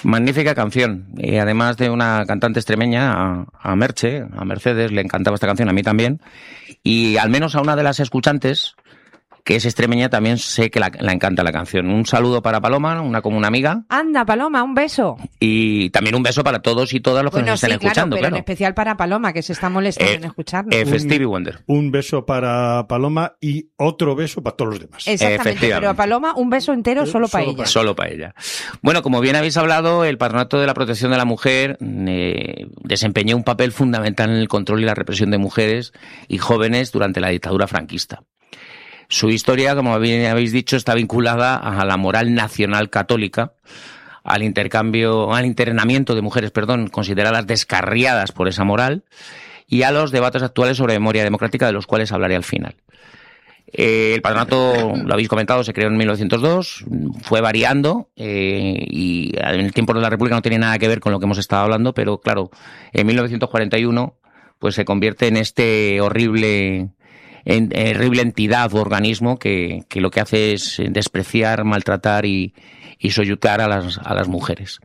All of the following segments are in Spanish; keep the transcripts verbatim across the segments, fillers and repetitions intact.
Magnífica canción. Y además de una cantante extremeña, a, a Merche, a Mercedes, le encantaba esta canción, a mí también. Y al menos a una de las escuchantes, que es extremeña, también sé que la, la encanta la canción. Un saludo para Paloma, una como una amiga. Anda, Paloma, un beso. Y también un beso para todos y todas los que bueno, nos estén sí, escuchando, claro, pero claro. en especial para Paloma, que se está molestando Eh, en escucharnos. eh, Un- Stevie Wonder. Un beso para Paloma y otro beso para todos los demás. Exactamente, Efectivamente. pero a Paloma un beso entero solo para solo ella. Solo para ella. Bueno, como bien habéis hablado, el Patronato de la Protección de la Mujer eh, desempeñó un papel fundamental en el control y la represión de mujeres y jóvenes durante la dictadura franquista. Su historia, como bien habéis dicho, está vinculada a la moral nacional católica, al intercambio, al internamiento de mujeres, perdón, consideradas descarriadas por esa moral, y a los debates actuales sobre memoria democrática, de los cuales hablaré al final. Eh, el patronato, lo habéis comentado, se creó en mil novecientos dos, fue variando eh, y en el tiempo de la República no tiene nada que ver con lo que hemos estado hablando, pero claro, en mil novecientos cuarenta y uno pues se convierte en este horrible, en, horrible entidad o organismo que, que lo que hace es despreciar, maltratar y, y soyucar a las, a las mujeres.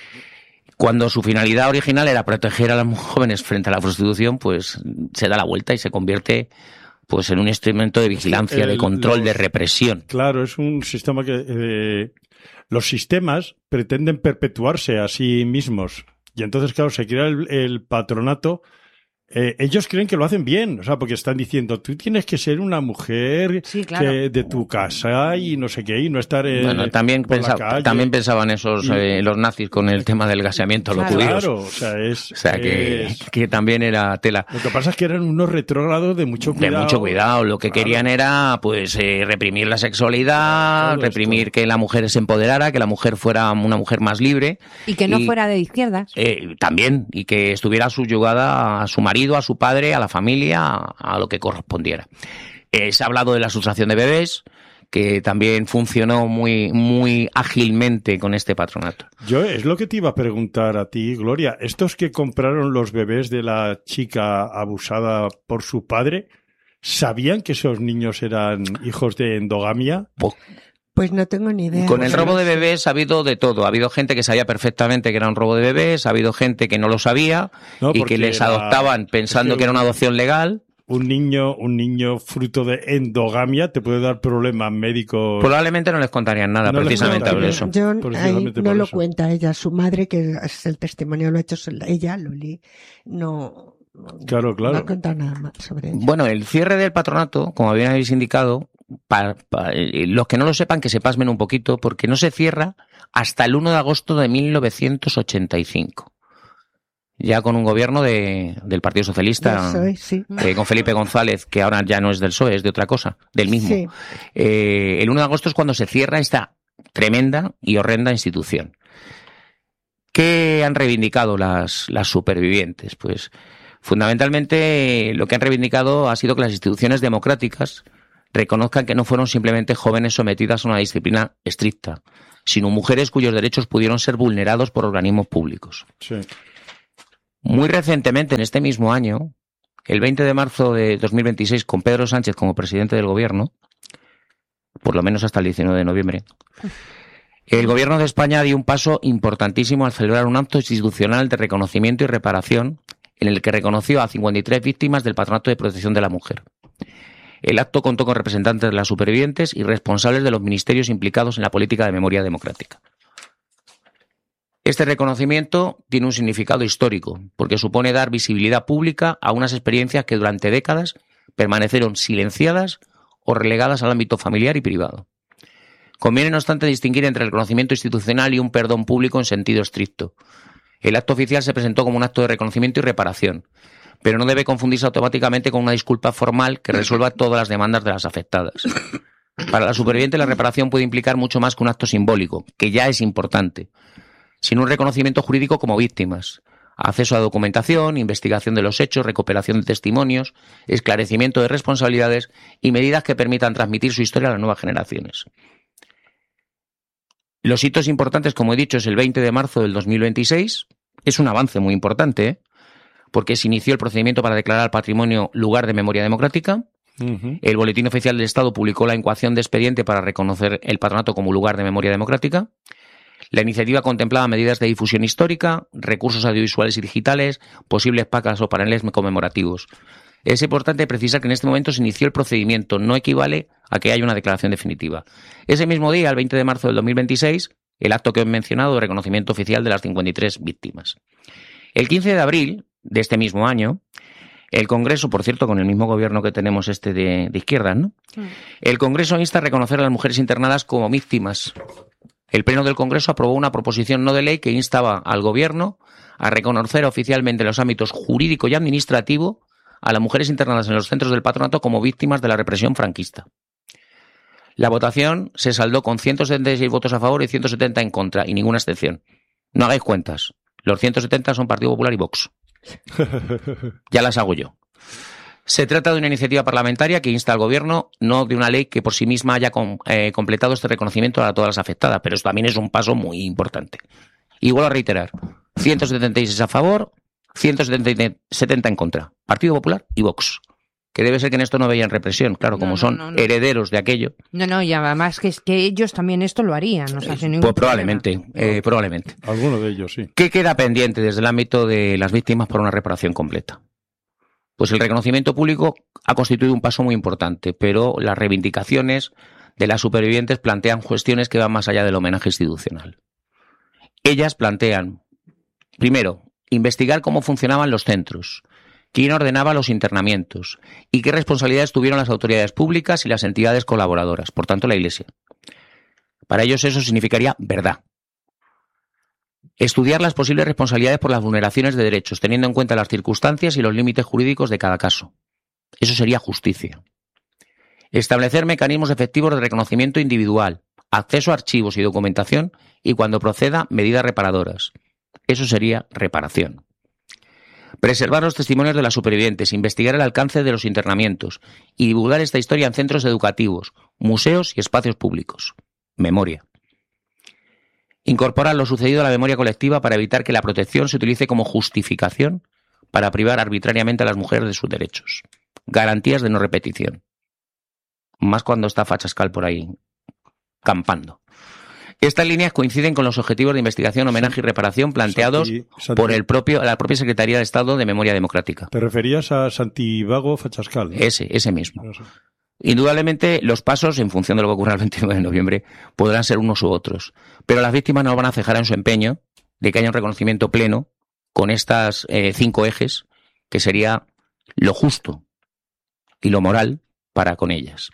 Cuando su finalidad original era proteger a las jóvenes frente a la prostitución, pues se da la vuelta y se convierte pues en un instrumento de vigilancia, El- de control, los- de represión. Claro, es un sistema que... eh, los sistemas pretenden perpetuarse a sí mismos. Y entonces, claro, se crea el, el patronato. Eh, ellos creen que lo hacen bien, o sea, porque están diciendo, tú tienes que ser una mujer Sí, claro. que de tu casa y no sé qué, y no estar en Bueno, también, por la pensa- calle. también pensaban esos Y- eh, los nazis con el tema del gaseamiento, los Claro. judíos. Claro, o sea, es... O sea, que, es- que también era tela. Lo que pasa es que eran unos retrógrados de mucho De cuidado. mucho cuidado. Lo que Claro. querían era, pues, eh, reprimir la sexualidad, Todo reprimir esto. que la mujer se empoderara, que la mujer fuera una mujer más libre. Y que no Y- fuera de izquierdas. Eh, también, y que estuviera subyugada a su marido, a su padre, a la familia, a, a lo que correspondiera. Eh, se ha hablado de la sustracción de bebés, que también funcionó muy, muy ágilmente con este patronato. Yo es lo que te iba a preguntar a ti, Gloria. Estos que compraron los bebés de la chica abusada por su padre, ¿sabían que esos niños eran hijos de endogamia? Pues no tengo ni idea. Con el robo de bebés ha habido de todo. Ha habido gente que sabía perfectamente que era un robo de bebés, ha habido gente que no lo sabía No, y porque que les era- adoptaban pensando es que que era una un- adopción legal. Un niño, un niño fruto de endogamia te puede dar problemas médicos. Probablemente no les contarían nada, No les precisamente por contarían. eso. Yo ahí Precisamente no por lo eso. cuenta ella, su madre, que es el testimonio lo ha hecho ella, Loli, no, Claro, claro. no ha contado nada más sobre ella. Bueno, el cierre del patronato, como bien habéis indicado, para, para- eh, los que no lo sepan, que se pasmen un poquito, porque no se cierra hasta el uno de agosto de mil novecientos ochenta y cinco. Ya con un gobierno de, del Partido Socialista, Eso es, sí. eh, con Felipe González, que ahora ya no es del P S O E, es de otra cosa, del mismo. Sí. Eh, el uno de agosto es cuando se cierra esta tremenda y horrenda institución. ¿Qué han reivindicado las, las supervivientes? Pues fundamentalmente lo que han reivindicado ha sido que las instituciones democráticas reconozcan que no fueron simplemente jóvenes sometidas a una disciplina estricta, sino mujeres cuyos derechos pudieron ser vulnerados por organismos públicos. Sí. Muy recientemente, en este mismo año, el veinte de marzo de dos mil veintiséis, con Pedro Sánchez como presidente del gobierno, por lo menos hasta el diecinueve de noviembre, el gobierno de España dio un paso importantísimo al celebrar un acto institucional de reconocimiento y reparación en el que reconoció a cincuenta y tres víctimas del Patronato de Protección de la Mujer. El acto contó con representantes de las supervivientes y responsables de los ministerios implicados en la política de memoria democrática. Este reconocimiento tiene un significado histórico, porque supone dar visibilidad pública a unas experiencias que durante décadas permanecieron silenciadas o relegadas al ámbito familiar y privado. Conviene, no obstante, distinguir entre el reconocimiento institucional y un perdón público en sentido estricto. El acto oficial se presentó como un acto de reconocimiento y reparación, pero no debe confundirse automáticamente con una disculpa formal que resuelva todas las demandas de las afectadas. Para la superviviente, la reparación puede implicar mucho más que un acto simbólico, que ya es importante, sino un reconocimiento jurídico como víctimas, acceso a documentación, investigación de los hechos, recuperación de testimonios, esclarecimiento de responsabilidades y medidas que permitan transmitir su historia a las nuevas generaciones. Los hitos importantes, como he dicho, es el veinte de marzo del dos mil veintiséis. Es un avance muy importante, ¿eh? Porque se inició el procedimiento para declarar al patrimonio lugar de memoria democrática. Ujú. El Boletín Oficial del Estado publicó la incoación de expediente para reconocer el patronato como lugar de memoria democrática. La iniciativa contemplaba medidas de difusión histórica, recursos audiovisuales y digitales, posibles placas o paneles conmemorativos. Es importante precisar que en este momento se inició el procedimiento, no equivale a que haya una declaración definitiva. Ese mismo día, el veinte de marzo del dos mil veintiséis, el acto que he mencionado de reconocimiento oficial de las cincuenta y tres víctimas. El quince de abril de este mismo año, el Congreso, por cierto, con el mismo gobierno que tenemos este de, de izquierdas, ¿no? Mm. El Congreso insta a reconocer a las mujeres internadas como víctimas. El Pleno del Congreso aprobó una proposición no de ley que instaba al Gobierno a reconocer oficialmente en los ámbitos jurídico y administrativo a las mujeres internadas en los centros del patronato como víctimas de la represión franquista. La votación se saldó con ciento setenta y seis votos a favor y ciento setenta en contra, y ninguna excepción. No hagáis cuentas. Los ciento setenta son Partido Popular y Vox. Ya las hago yo. Se trata de una iniciativa parlamentaria que insta al Gobierno, no de una ley que por sí misma haya com, eh, completado este reconocimiento a todas las afectadas, pero eso también es un paso muy importante. Y vuelvo a reiterar, ciento setenta y seis a favor, ciento setenta en contra, Partido Popular y Vox. Que debe ser que en esto no veían represión, claro, como no, no, son no, no. herederos de aquello. No, no, y además que es que ellos también esto lo harían, no se hace ningún Pues probablemente, eh, probablemente. Algunos de ellos, sí. ¿Qué queda pendiente desde el ámbito de las víctimas para una reparación completa? Pues el reconocimiento público ha constituido un paso muy importante, pero las reivindicaciones de las supervivientes plantean cuestiones que van más allá del homenaje institucional. Ellas plantean, primero, investigar cómo funcionaban los centros, quién ordenaba los internamientos y qué responsabilidades tuvieron las autoridades públicas y las entidades colaboradoras, por tanto la Iglesia. Para ellos eso significaría verdad. Estudiar las posibles responsabilidades por las vulneraciones de derechos, teniendo en cuenta las circunstancias y los límites jurídicos de cada caso. Eso sería justicia. Establecer mecanismos efectivos de reconocimiento individual, acceso a archivos y documentación y, cuando proceda, medidas reparadoras. Eso sería reparación. Preservar los testimonios de las supervivientes, investigar el alcance de los internamientos y divulgar esta historia en centros educativos, museos y espacios públicos. Memoria. Incorporar lo sucedido a la memoria colectiva para evitar que la protección se utilice como justificación para privar arbitrariamente a las mujeres de sus derechos. Garantías de no repetición. Más cuando está Fachascal por ahí campando. Estas líneas coinciden con los objetivos de investigación, homenaje y reparación planteados Santi, Santi, por el propio, la propia Secretaría de Estado de Memoria Democrática. ¿Te referías a Santiago Fachascal, ¿no? Ese, ese mismo. No sé. Indudablemente, los pasos, en función de lo que ocurra el veintinueve de noviembre, podrán ser unos u otros. Pero las víctimas no van a cejar en su empeño de que haya un reconocimiento pleno con estas eh, cinco ejes, que sería lo justo y lo moral para con ellas.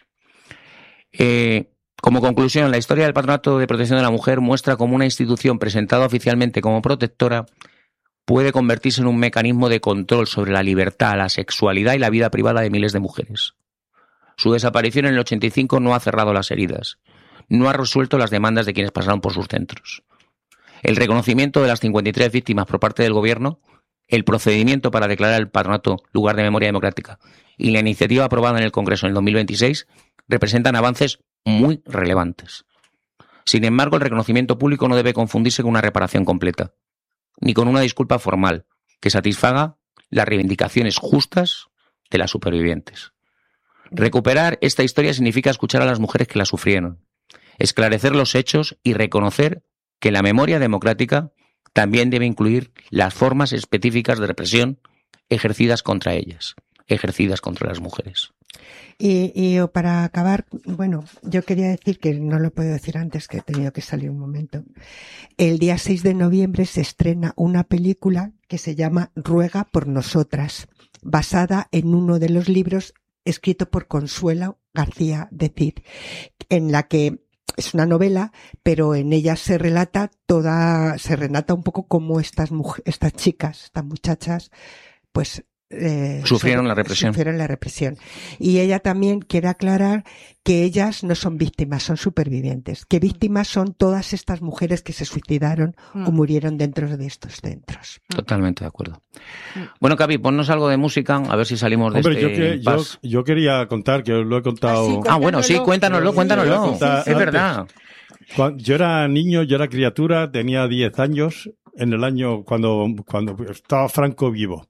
Eh, como conclusión, la historia del Patronato de Protección de la Mujer muestra cómo una institución presentada oficialmente como protectora puede convertirse en un mecanismo de control sobre la libertad, la sexualidad y la vida privada de miles de mujeres. Su desaparición en el ochenta y cinco no ha cerrado las heridas, no ha resuelto las demandas de quienes pasaron por sus centros. El reconocimiento de las cincuenta y tres víctimas por parte del Gobierno, el procedimiento para declarar el Patronato lugar de memoria democrática y la iniciativa aprobada en el Congreso en el dos mil veintiséis representan avances muy relevantes. Sin embargo, el reconocimiento público no debe confundirse con una reparación completa, ni con una disculpa formal que satisfaga las reivindicaciones justas de las supervivientes. Recuperar esta historia significa escuchar a las mujeres que la sufrieron, esclarecer los hechos y reconocer que la memoria democrática también debe incluir las formas específicas de represión ejercidas contra ellas, ejercidas contra las mujeres. Y, y para acabar, bueno, yo quería decir que no lo puedo decir antes, que he tenido que salir un momento. El día seis de noviembre se estrena una película que se llama Ruega por nosotras, basada en uno de los libros escrito por Consuelo García de Cid, en la que es una novela, pero en ella se relata toda, se relata un poco cómo estas mujeres, estas chicas, estas muchachas, pues Eh, sufrieron la represión. Sufrieron la represión. Y ella también quiere aclarar que ellas no son víctimas, son supervivientes. Que víctimas son todas estas mujeres que se suicidaron mm. o murieron dentro de estos centros. Totalmente de acuerdo. Mm. Bueno, Capi, ponnos algo de música, a ver si salimos de Hombre, este yo, que, yo, yo quería contar, que os lo he contado. Ah, sí, ah bueno, sí, cuéntanoslo, cuéntanoslo. Sí, sí, sí. Es verdad. Cuando yo era niño, yo era criatura, tenía diez años, en el año cuando, cuando estaba Franco vivo.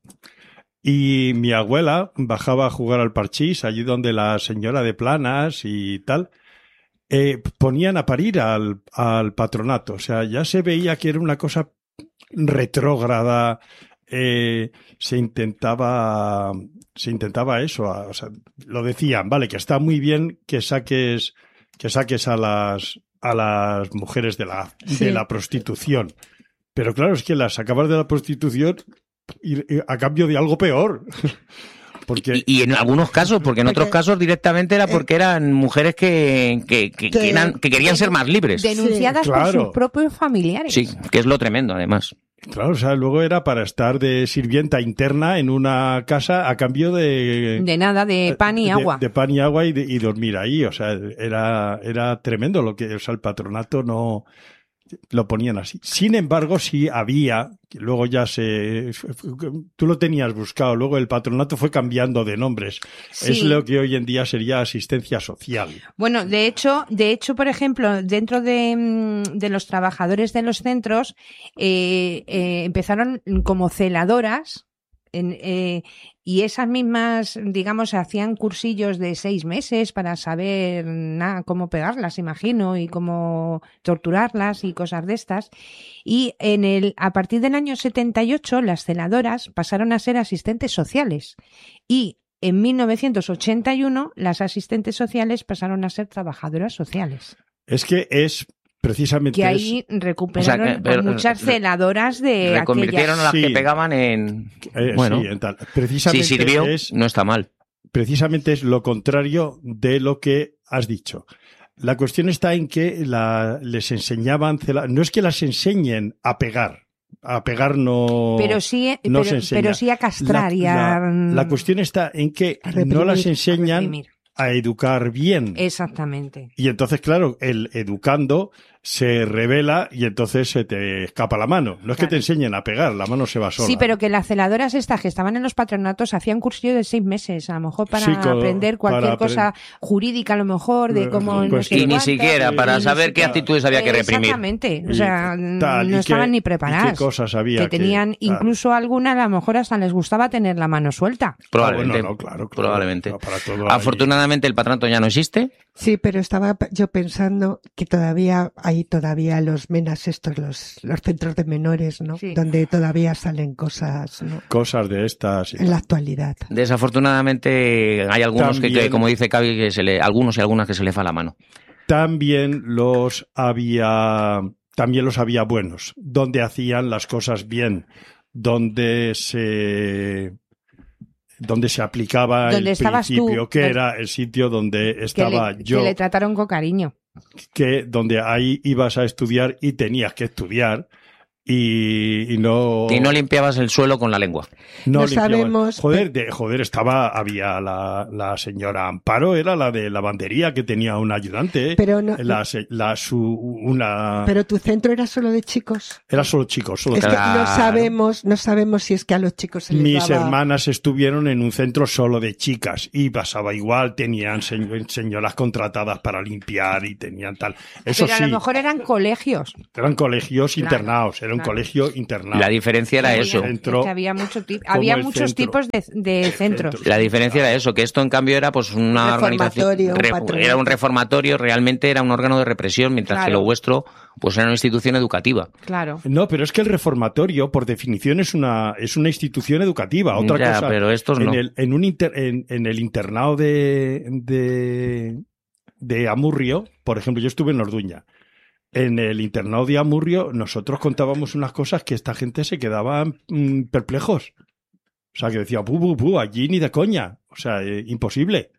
Y mi abuela bajaba a jugar al parchís, allí donde la señora de Planas y tal. eh, ponían a parir al, al patronato. O sea, ya se veía que era una cosa retrógrada, eh, se intentaba, se intentaba eso, o sea, lo decían, vale, que está muy bien que saques, que saques a las, a las mujeres de la, Sí. de la prostitución. Pero claro, es que las sacabas de la prostitución y, y a cambio de algo peor. Porque Y, y en algunos casos, porque en Porque- otros casos directamente era porque eran mujeres que, que, que, Que- que eran- que querían ser más libres. Denunciadas Sí, por claro. sus propios familiares. Sí, que es lo tremendo, además. claro, o sea, luego era para estar de sirvienta interna en una casa a cambio de... De nada, de pan y de- agua. De, pan y agua y, de- y dormir ahí. O sea, era, era tremendo lo que, o sea, el patronato no lo ponían así. Sin embargo, sí había, que luego ya se, tú lo tenías buscado, luego el patronato fue cambiando de nombres. Sí. Es lo que hoy en día sería asistencia social. Bueno, de hecho, de hecho, por ejemplo, dentro de, mm, de los trabajadores de los centros, eh, eh, empezaron como celadoras, en, eh, y esas mismas, digamos, hacían cursillos de seis meses para saber nada, cómo pegarlas, imagino, y cómo torturarlas y cosas de estas. Y en el, a partir del año setenta y ocho, las celadoras pasaron a ser asistentes sociales. Y en mil novecientos ochenta y uno, las asistentes sociales pasaron a ser trabajadoras sociales. Es que es precisamente... Que es- ahí recuperaron O sea, que- pero- a muchas celadoras de Reconvirtieron a las Sí. que pegaban en... eh, bueno, sí, en tal. si Precisamente sirvió, es... no está mal. precisamente es lo contrario de lo que has dicho. La cuestión está en que la, les enseñaban, cela- no es que las enseñen a pegar, a pegar no, Pero sí, no pero, se enseña. pero sí a castrar y a... la, la cuestión está en que A reprimir, no las a enseñan reprimir. a educar bien. Exactamente. Y entonces, claro, el educando se revela y entonces se te escapa la mano. No es que Claro. te enseñen a pegar, la mano se va sola. Sí, pero que las celadoras estas que estaban en los patronatos hacían cursillo de seis meses, a lo mejor para Sí, co- aprender cualquier para cosa jurídica, a lo mejor, de Eh, cómo... no pues sé Y ni cuánto. siquiera sí, para ni saber qué siquiera. actitudes había que reprimir. Exactamente. O Y sea, tal, y no qué- estaban ni y preparadas. qué cosas había que que- tenían, claro. incluso alguna, a lo mejor hasta les gustaba tener la mano suelta. Probablemente. Ah, bueno, no, claro, claro. probablemente. Para todo hay- Afortunadamente el patronato ya no existe. Sí, pero estaba yo pensando que todavía hay todavía los menas estos, los, los centros de menores, ¿no? Sí. Donde todavía salen cosas, ¿no? Cosas de estas. y En la actualidad. Desafortunadamente hay algunos que, que, También- como dice Cavi, que se le, algunos y algunas que se le fa la mano. También los había, también los había buenos, donde hacían las cosas bien, donde se, donde se aplicaba Donde el estabas tú, principio, que donde- era el sitio donde Que estaba le, yo, que le trataron con cariño. que donde ahí ibas a estudiar y tenías que estudiar y, y no Y no limpiabas el suelo con la lengua. No limpiabas. sabemos- Joder, de, joder, estaba, había la, la señora Amparo, era la de lavandería que tenía un ayudante, ¿eh? Pero no- la, se- la su, una, Pero tu centro era solo de chicos. era solo chicos, solo Es que Claro. no sabemos, no sabemos si es que a los chicos se les Mis daba- hermanas estuvieron en un centro solo de chicas y pasaba igual, tenían se- señoras contratadas para limpiar y tenían tal. Eso Pero sí, a lo mejor eran colegios. eran colegios Claro, internados, era un claro. colegio internado. La diferencia era Había- eso. Centro- es que había, mucho tip- como había el muchos centro. tipos de, de centros. Centro. La diferencia era eso, que esto en cambio era pues una Reformatorio, organización, un re- patronato. era un reformatorio, realmente era un órgano de represión, mientras que Claro. lo vuestro pues era una institución educativa. Claro. No, pero es que el reformatorio, por definición, es una, es una institución educativa. Otra Ya, cosa, pero estos en, no. el, en, un inter- en, en el internado de, de, de Amurrio, por ejemplo, yo estuve en Orduña. En el internado de Amurrio, nosotros contábamos unas cosas que esta gente se quedaba mm, perplejos. O sea, que decía, pu, pu, pu, allí ni de coña. O sea, eh, imposible.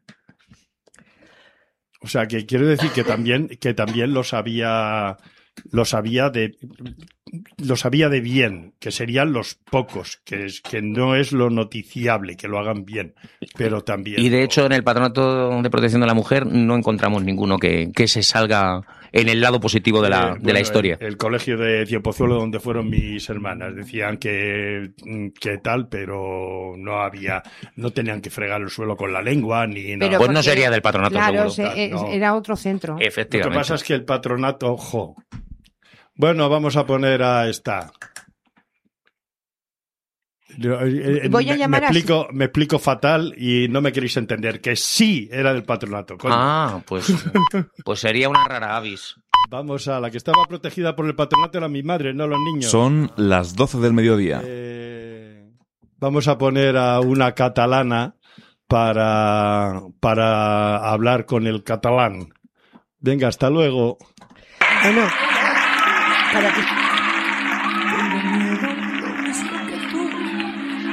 O sea, que quiero decir que también, que también lo sabía, lo sabía de, lo sabía de bien, que serían los pocos, que es, que no es lo noticiable, que lo hagan bien, pero también. Y de hecho en el Patronato de Protección de la Mujer no encontramos ninguno que, que se salga en el lado positivo de la, Eh, de la bueno, historia. El, el colegio de Cienpozuelo donde fueron mis hermanas decían que, que tal, pero no había, no tenían que fregar el suelo con la lengua ni nada. Pero Pues no porque- sería del Patronato, Claro, seguro. se- No. es- era otro centro. Lo que Efectivamente. pasa es que el patronato, ojo. Bueno, vamos a poner a esta. Voy a me, llamar me a- explico, me explico fatal y no me queréis entender, que sí era del patronato. Coño. Ah, pues, pues sería una rara avis. Vamos a la que estaba protegida por el patronato era mi madre, no los niños. Son las doce del mediodía. Eh, vamos a poner a una catalana para, para hablar con el catalán. Venga, hasta luego. Bueno, para que...